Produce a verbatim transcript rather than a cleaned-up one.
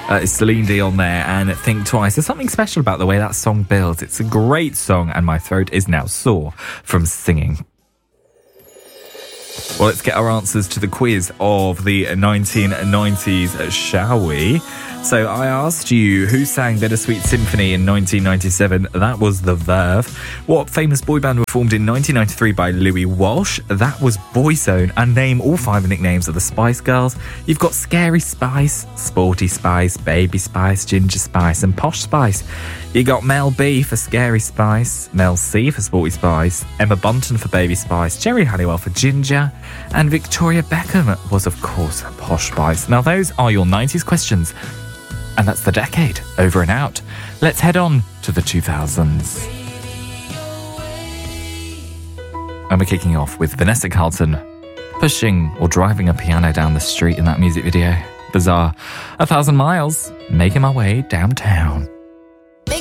Uh, it's Celine Dion there and Think Twice. There's something special about the way that song builds. It's a great song and my throat is now sore from singing. Well, let's get our answers to the quiz of the nineteen nineties, shall we? So I asked you, who sang Bittersweet Symphony in nineteen ninety-seven? That was The Verve. What famous boy band were formed in nineteen ninety-three by Louis Walsh? That was Boyzone. And name all five nicknames of the Spice Girls. You've got Scary Spice, Sporty Spice, Baby Spice, Ginger Spice and Posh Spice. You got Mel B for Scary Spice, Mel C for Sporty Spice, Emma Bunton for Baby Spice, Jerry Halliwell for Ginger, and Victoria Beckham was, of course, Posh Spice. Now, those are your nineties questions. And that's the decade over and out. Let's head on to the two thousands. And we're kicking off with Vanessa Carlton pushing or driving a piano down the street in that music video. Bizarre. A thousand miles, making my way downtown.